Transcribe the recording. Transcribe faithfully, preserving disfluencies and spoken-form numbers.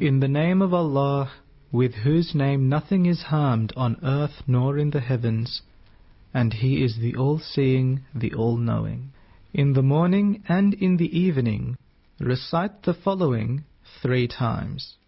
In the name of Allah, with whose name nothing is harmed on earth nor in the heavens, and He is the All-Seeing, the All-Knowing. In the morning and in the evening, recite the following three times.